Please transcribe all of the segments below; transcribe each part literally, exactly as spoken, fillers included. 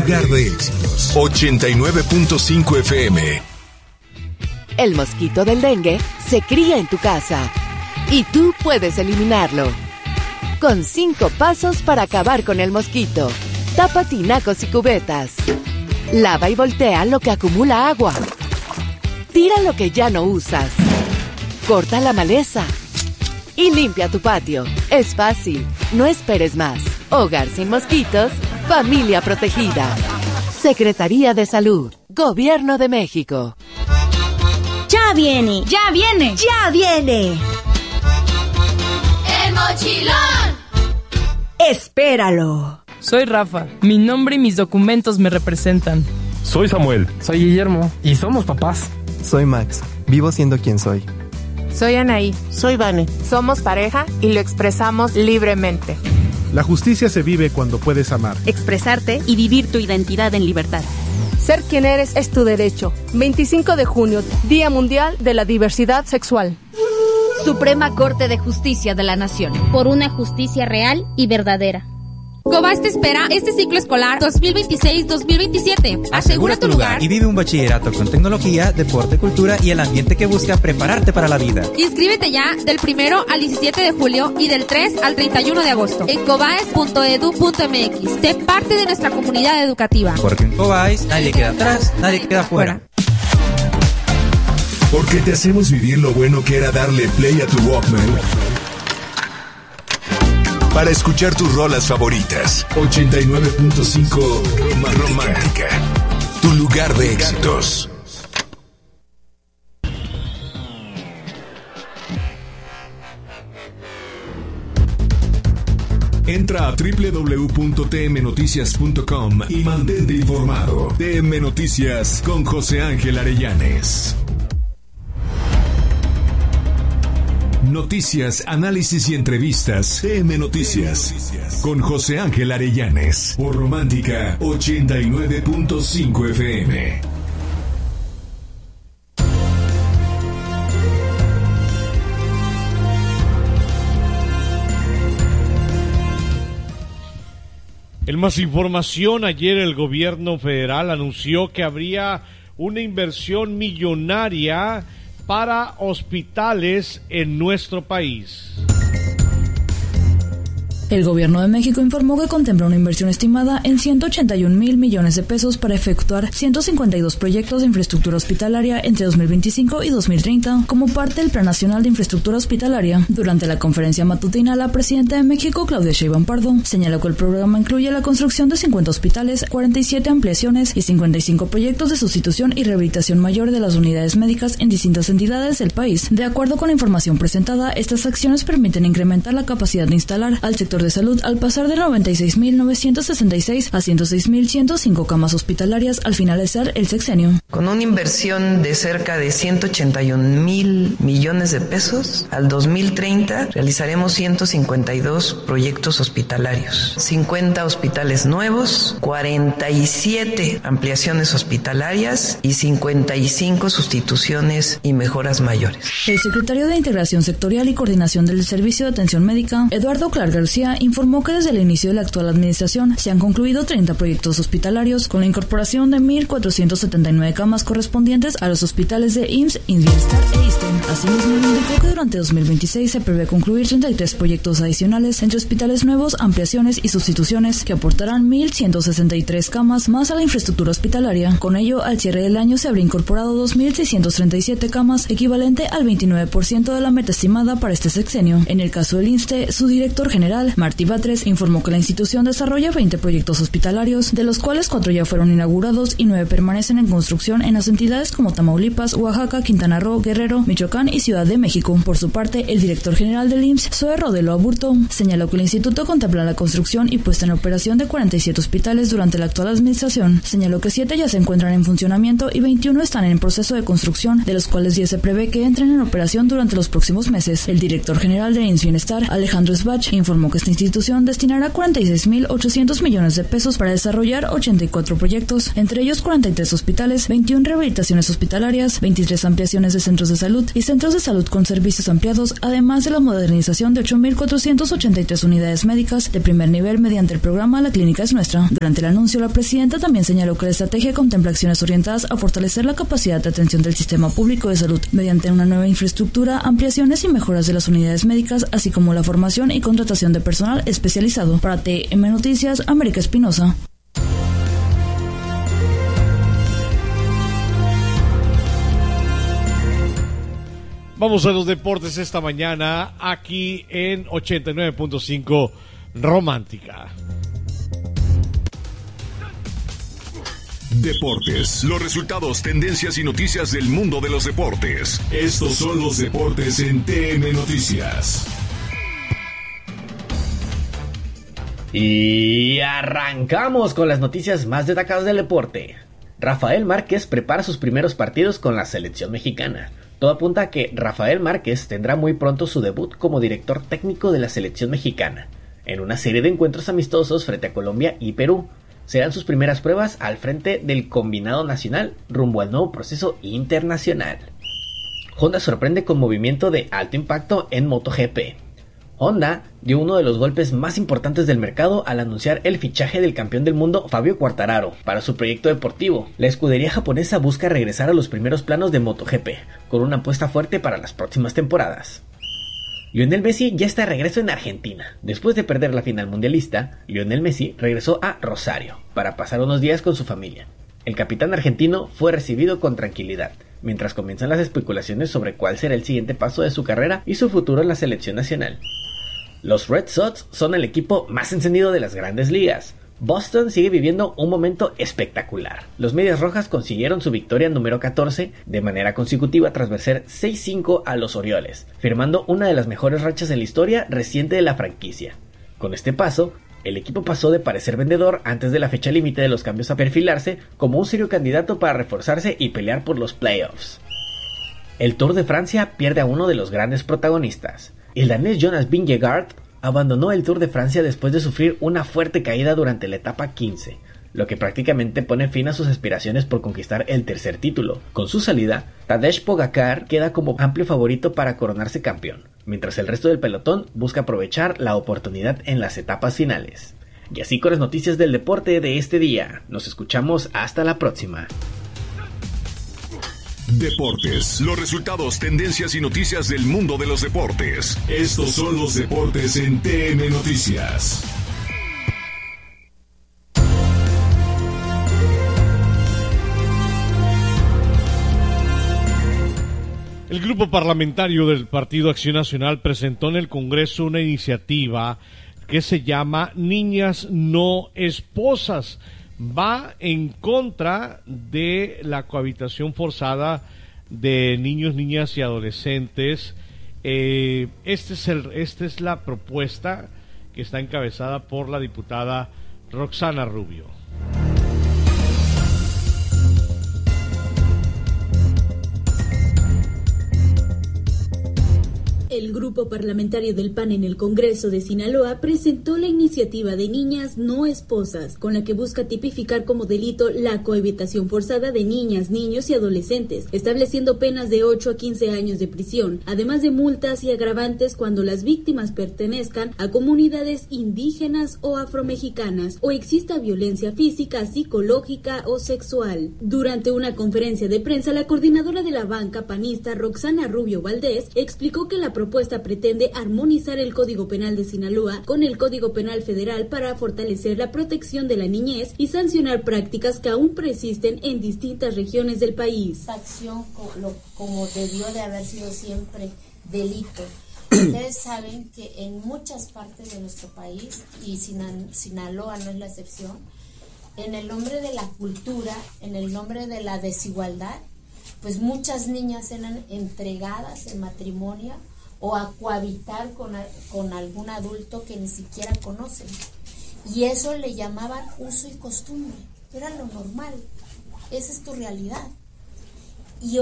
lugar de éxitos. ochenta y nueve punto cinco F M. El mosquito del dengue se cría en tu casa y tú puedes eliminarlo. Con cinco pasos para acabar con el mosquito. Tapa tinacos y cubetas. Lava y voltea lo que acumula agua. Tira lo que ya no usas. Corta la maleza. Y limpia tu patio. Es fácil. No esperes más. Hogar sin mosquitos. Familia protegida. Secretaría de Salud. Gobierno de México. ¡Ya viene! ¡Ya viene! ¡Ya viene! ¡El mochilón! ¡Espéralo! Soy Rafa. Mi nombre y mis documentos me representan. Soy Samuel. Soy Guillermo. Y somos papás. Soy Max. Vivo siendo quien soy. Soy Anaí. Soy Vane. Somos pareja y lo expresamos libremente. La justicia se vive cuando puedes amar, expresarte y vivir tu identidad en libertad. Ser quien eres es tu derecho. veinticinco de junio, Día Mundial de la Diversidad Sexual. Suprema Corte de Justicia de la Nación. Por una justicia real y verdadera. Cobás te espera este ciclo escolar dos mil veintiséis dos mil veintisiete. Asegura tu lugar y vive un bachillerato con tecnología, deporte, cultura y el ambiente que busca prepararte para la vida. Inscríbete ya del primero al diecisiete de julio y del tres al treinta y uno de agosto en cobaes punto edu punto m x. Sé parte de nuestra comunidad educativa. Porque en Cobaes nadie queda atrás, nadie queda fuera. Porque te hacemos vivir lo bueno que era darle play a tu Walkman para escuchar tus rolas favoritas. ochenta y nueve punto cinco Romántica. Tu lugar de éxitos. Entra a doble u doble u doble u punto t m noticias punto com y mantente informado. T M Noticias con José Ángel Arellanes. Noticias, análisis y entrevistas. T M Noticias con José Ángel Arellanes por Romántica ochenta y nueve punto cinco F M. En más información, ayer el gobierno federal anunció que habría una inversión millonaria para hospitales en nuestro país. El gobierno de México informó que contempla una inversión estimada en ciento ochenta y un mil millones de pesos para efectuar ciento cincuenta y dos proyectos de infraestructura hospitalaria entre dos mil veinticinco y dos mil treinta como parte del Plan Nacional de Infraestructura Hospitalaria. Durante la conferencia matutina, la presidenta de México, Claudia Sheinbaum Pardo, señaló que el programa incluye la construcción de cincuenta hospitales, cuarenta y siete ampliaciones y cincuenta y cinco proyectos de sustitución y rehabilitación mayor de las unidades médicas en distintas entidades del país. De acuerdo con la información presentada, estas acciones permiten incrementar la capacidad de instalar al sector de salud al pasar de noventa y seis mil novecientos sesenta y seis a ciento seis mil ciento cinco camas hospitalarias al finalizar el sexenio. Con una inversión de cerca de ciento ochenta y un mil millones de pesos, al dos mil treinta realizaremos ciento cincuenta y dos proyectos hospitalarios, cincuenta hospitales nuevos, cuarenta y siete ampliaciones hospitalarias y cincuenta y cinco sustituciones y mejoras mayores. El secretario de Integración Sectorial y Coordinación del Servicio de Atención Médica, Eduardo Clark García, informó que desde el inicio de la actual administración se han concluido treinta proyectos hospitalarios con la incorporación de mil cuatrocientas setenta y nueve camas correspondientes a los hospitales de I M S S, Bienestar e ISSSTE. Asimismo, indicó que durante dos mil veintiséis se prevé concluir treinta y tres proyectos adicionales entre hospitales nuevos, ampliaciones y sustituciones que aportarán mil ciento sesenta y tres camas más a la infraestructura hospitalaria. Con ello, al cierre del año se habría incorporado dos mil seiscientas treinta y siete camas, equivalente al veintinueve por ciento de la meta estimada para este sexenio. En el caso del ISSSTE, su director general, Martí Batres, informó que la institución desarrolla veinte proyectos hospitalarios, de los cuales cuatro ya fueron inaugurados y nueve permanecen en construcción en las entidades como Tamaulipas, Oaxaca, Quintana Roo, Guerrero, Michoacán y Ciudad de México. Por su parte, el director general del I M S S, Zoe Rodelo Aburto, señaló que el instituto contempla la construcción y puesta en operación de cuarenta y siete hospitales durante la actual administración. Señaló que siete ya se encuentran en funcionamiento y veintiuno están en proceso de construcción, de los cuales diez se prevé que entren en operación durante los próximos meses. El director general de I M S S Bienestar, Alejandro Sbach, informó que Esta institución destinará cuarenta y seis mil ochocientos millones de pesos para desarrollar ochenta y cuatro proyectos, entre ellos cuarenta y tres hospitales, veintiuna rehabilitaciones hospitalarias, veintitrés ampliaciones de centros de salud y centros de salud con servicios ampliados, además de la modernización de ocho mil cuatrocientas ochenta y tres unidades médicas de primer nivel mediante el programa La Clínica es Nuestra. Durante el anuncio, la presidenta también señaló que la estrategia contempla acciones orientadas a fortalecer la capacidad de atención del sistema público de salud mediante una nueva infraestructura, ampliaciones y mejoras de las unidades médicas, así como la formación y contratación de personal especializado. Para T M Noticias, América Espinosa. Vamos a los deportes esta mañana aquí en ochenta y nueve punto cinco Romántica. Deportes, los resultados, tendencias y noticias del mundo de los deportes. Estos son los deportes en T M Noticias. Y arrancamos con las noticias más destacadas del deporte. Rafael Márquez prepara sus primeros partidos con la selección mexicana. Todo apunta a que Rafael Márquez tendrá muy pronto su debut como director técnico de la selección mexicana, en una serie de encuentros amistosos frente a Colombia y Perú. Serán sus primeras pruebas al frente del combinado nacional rumbo al nuevo proceso internacional. Honda sorprende con movimiento de alto impacto en MotoGP. Honda dio uno de los golpes más importantes del mercado al anunciar el fichaje del campeón del mundo Fabio Quartararo para su proyecto deportivo. La escudería japonesa busca regresar a los primeros planos de MotoGP, con una apuesta fuerte para las próximas temporadas. Lionel Messi ya está de regreso en Argentina. Después de perder la final mundialista, Lionel Messi regresó a Rosario para pasar unos días con su familia. El capitán argentino fue recibido con tranquilidad, mientras comienzan las especulaciones sobre cuál será el siguiente paso de su carrera y su futuro en la selección nacional. Los Red Sox son el equipo más encendido de las grandes ligas. Boston sigue viviendo un momento espectacular. Los Medias Rojas consiguieron su victoria número catorce de manera consecutiva tras vencer seis cinco a los Orioles, firmando una de las mejores rachas en la historia reciente de la franquicia. Con este paso, el equipo pasó de parecer vendedor antes de la fecha límite de los cambios a perfilarse como un serio candidato para reforzarse y pelear por los playoffs. El Tour de Francia pierde a uno de los grandes protagonistas. El danés Jonas Vingegaard abandonó el Tour de Francia después de sufrir una fuerte caída durante la etapa quince, lo que prácticamente pone fin a sus aspiraciones por conquistar el tercer título. Con su salida, Tadej Pogačar queda como amplio favorito para coronarse campeón, mientras el resto del pelotón busca aprovechar la oportunidad en las etapas finales. Y así con las noticias del deporte de este día. Nos escuchamos hasta la próxima. Deportes, los resultados, tendencias y noticias del mundo de los deportes. Estos son los deportes en T M Noticias. El grupo parlamentario del Partido Acción Nacional presentó en el Congreso una iniciativa que se llama Niñas No Esposas. Va en contra de la cohabitación forzada de niños, niñas y adolescentes. Eh, este es el, esta es la propuesta que está encabezada por la diputada Roxana Rubio. El grupo parlamentario del P A N en el Congreso de Sinaloa presentó la iniciativa de Niñas No Esposas, con la que busca tipificar como delito la cohabitación forzada de niñas, niños y adolescentes, estableciendo penas de ocho a quince años de prisión, además de multas y agravantes cuando las víctimas pertenezcan a comunidades indígenas o afromexicanas o exista violencia física, psicológica o sexual. Durante una conferencia de prensa, la coordinadora de la banca panista Roxana Rubio Valdés explicó que la propuesta pretende armonizar el Código Penal de Sinaloa con el Código Penal Federal para fortalecer la protección de la niñez y sancionar prácticas que aún persisten en distintas regiones del país. Esta acción, como, como debió de haber sido siempre delito. Ustedes saben que en muchas partes de nuestro país, y Sinaloa no es la excepción, en el nombre de la cultura, en el nombre de la desigualdad, pues muchas niñas eran entregadas en matrimonio o a cohabitar con, con algún adulto que ni siquiera conocen. Y eso le llamaban uso y costumbre, era lo normal, esa es tu realidad. Y hoy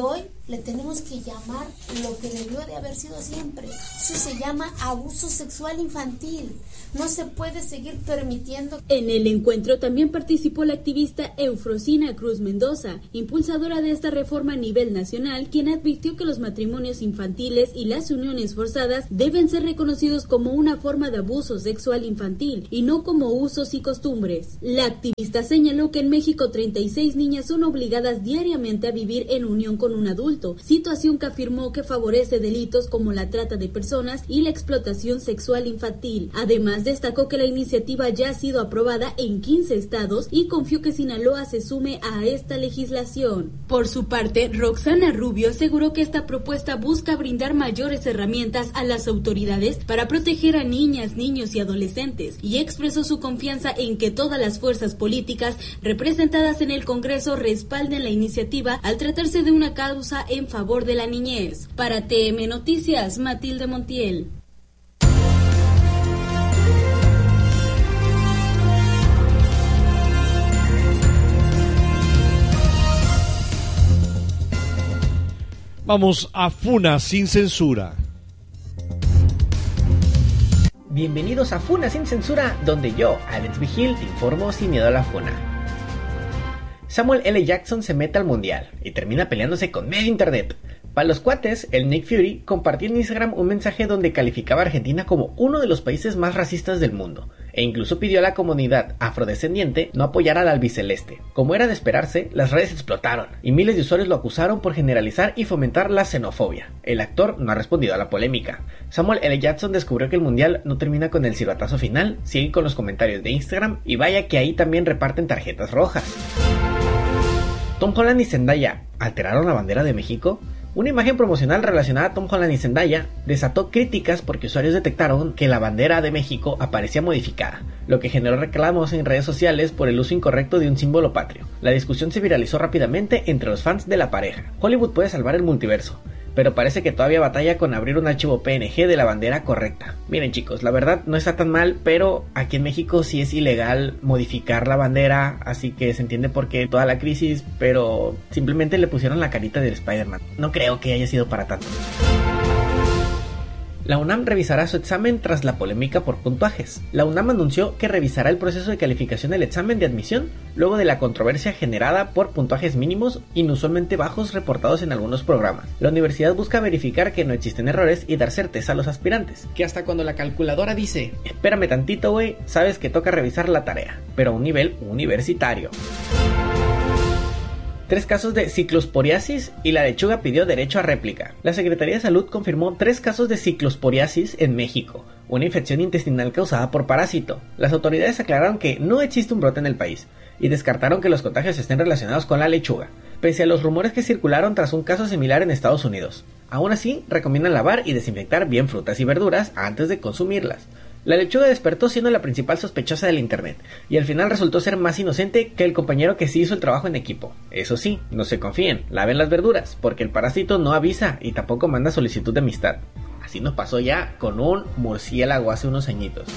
le tenemos que llamar lo que debió de haber sido siempre. Eso se llama abuso sexual infantil. No se puede seguir permitiendo. En el encuentro también participó la activista Eufrosina Cruz Mendoza, impulsadora de esta reforma a nivel nacional, quien advirtió que los matrimonios infantiles y las uniones forzadas deben ser reconocidos como una forma de abuso sexual infantil y no como usos y costumbres. La activista señaló que en México treinta y seis niñas son obligadas diariamente a vivir en unión con un adulto, situación que afirmó que favorece delitos como la trata de personas y la explotación sexual infantil. Además, destacó que la iniciativa ya ha sido aprobada en quince estados y confió que Sinaloa se sume a esta legislación. Por su parte, Roxana Rubio aseguró que esta propuesta busca brindar mayores herramientas a las autoridades para proteger a niñas, niños y adolescentes, y expresó su confianza en que todas las fuerzas políticas representadas en el Congreso respalden la iniciativa al tratarse de una causa en favor de la niñez. Para T M Noticias, Matilde Montiel. Vamos a Funa sin censura. Bienvenidos a Funa sin censura, donde yo, Alex Vigil, te informo sin miedo a la funa. Samuel L. Jackson se mete al mundial y termina peleándose con medio internet. Para los cuates, el Nick Fury compartió en Instagram un mensaje donde calificaba a Argentina como uno de los países más racistas del mundo, e incluso pidió a la comunidad afrodescendiente no apoyar al albiceleste. Como era de esperarse, las redes explotaron, y miles de usuarios lo acusaron por generalizar y fomentar la xenofobia. El actor no ha respondido a la polémica. Samuel L. Jackson descubrió que el mundial no termina con el silbatazo final, sigue con los comentarios de Instagram, y vaya que ahí también reparten tarjetas rojas. Tom Holland y Zendaya alteraron la bandera de México. Una imagen promocional relacionada a Tom Holland y Zendaya desató críticas porque usuarios detectaron que la bandera de México aparecía modificada, lo que generó reclamos en redes sociales por el uso incorrecto de un símbolo patrio. La discusión se viralizó rápidamente entre los fans de la pareja. Hollywood puede salvar el multiverso, pero parece que todavía batalla con abrir un archivo P N G de la bandera correcta. Miren chicos, la verdad no está tan mal, pero aquí en México sí es ilegal modificar la bandera, así que se entiende por qué toda la crisis, pero simplemente le pusieron la carita del Spider-Man. No creo que haya sido para tanto. La UNAM revisará su examen tras la polémica por puntajes. La UNAM anunció que revisará el proceso de calificación del examen de admisión luego de la controversia generada por puntajes mínimos inusualmente bajos reportados en algunos programas. La universidad busca verificar que no existen errores y dar certeza a los aspirantes, que hasta cuando la calculadora dice, espérame tantito güey, sabes que toca revisar la tarea, pero a un nivel universitario. Tres casos de ciclosporiasis y la lechuga pidió derecho a réplica. La Secretaría de Salud confirmó tres casos de ciclosporiasis en México, una infección intestinal causada por parásito. Las autoridades aclararon que no existe un brote en el país y descartaron que los contagios estén relacionados con la lechuga, pese a los rumores que circularon tras un caso similar en Estados Unidos. Aún así, recomiendan lavar y desinfectar bien frutas y verduras antes de consumirlas. La lechuga despertó siendo la principal sospechosa del internet, y al final resultó ser más inocente que el compañero que sí hizo el trabajo en equipo. Eso sí, no se confíen, laven las verduras, porque el parásito no avisa y tampoco manda solicitud de amistad. Así nos pasó ya con un murciélago hace unos añitos.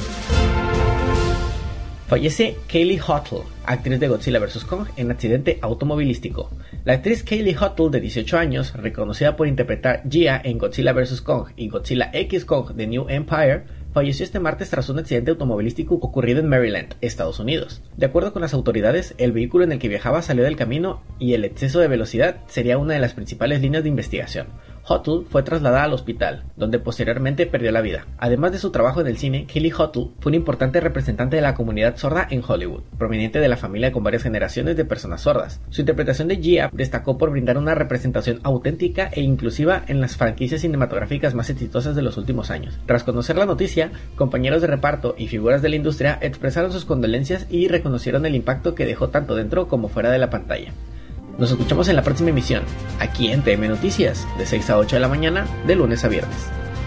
Fallece Kaylee Hottle, actriz de Godzilla versus. Kong, en accidente automovilístico. La actriz Kaylee Hottle, de dieciocho años, reconocida por interpretar Gia en Godzilla versus. Kong y Godzilla X Kong The New Empire, falleció este martes tras un accidente automovilístico ocurrido en Maryland, Estados Unidos. De acuerdo con las autoridades, el vehículo en el que viajaba salió del camino y el exceso de velocidad sería una de las principales líneas de investigación. Hottle fue trasladada al hospital, donde posteriormente perdió la vida. Además de su trabajo en el cine, Kaylee Hottle fue un importante representante de la comunidad sorda en Hollywood, proveniente de la familia con varias generaciones de personas sordas. Su interpretación de Gia destacó por brindar una representación auténtica e inclusiva en las franquicias cinematográficas más exitosas de los últimos años. Tras conocer la noticia, compañeros de reparto y figuras de la industria expresaron sus condolencias y reconocieron el impacto que dejó tanto dentro como fuera de la pantalla. Nos escuchamos en la próxima emisión, aquí en T M Noticias, de seis a ocho de la mañana, de lunes a viernes.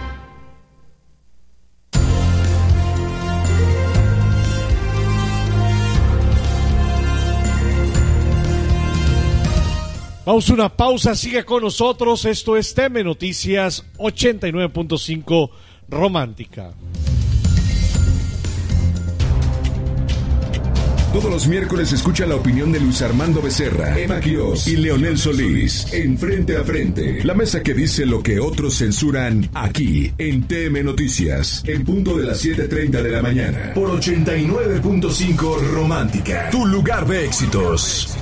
Vamos a una pausa, sigue con nosotros, esto es T M Noticias ochenta y nueve punto cinco Romántica. Todos los miércoles escucha la opinión de Luis Armando Becerra, Emma Quiroz y Leonel Solís en Frente a Frente. La mesa que dice lo que otros censuran, aquí en T M Noticias, en punto de las siete treinta de la mañana, por ochenta y nueve punto cinco Romántica, tu lugar de éxitos.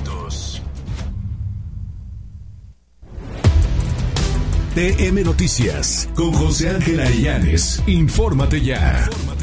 T M Noticias, con José Ángel Arellanes. Infórmate ya.